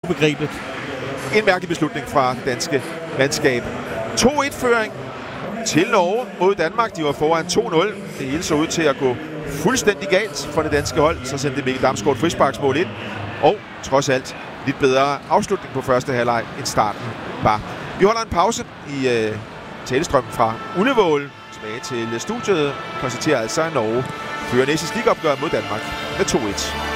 ubegribeligt. En mærkelig beslutning fra det danske mandskab. 2-1-føring til Norge mod Danmark. De var foran 2-0. Det hele så ud til at gå fuldstændig galt for det danske hold. Så sendte Mikkel Damsgaard et frisparksmål ind. Og trods alt lidt bedre afslutning på første halvleg end starten var. Vi holder en pause i talestrømmen fra Ullevål. Tilbage til studiet. Konstaterer altså, at Norge fører næste stikopgør mod Danmark med 2-1.